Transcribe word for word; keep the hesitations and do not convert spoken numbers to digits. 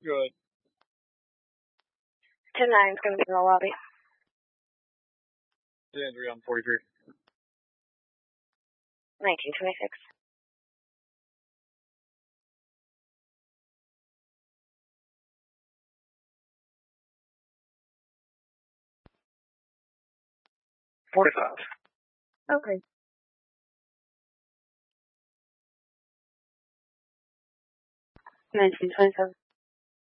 Good. ten nine is going to be in the lobby. Andrea on forty-three. nineteen twenty-six. forty-five. Okay. nineteen twenty-seven.